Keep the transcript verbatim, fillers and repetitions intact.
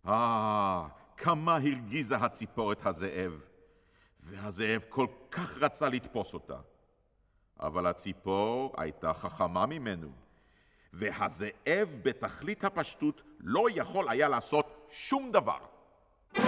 אה, כמה הרגיזה הציפור את הזאב, והזאב כל כך רצה לתפוס אותה. אבל הציפור הייתה חכמה ממנו, והזאב בתכלית הפשטות לא יכול היה לעשות שום דבר.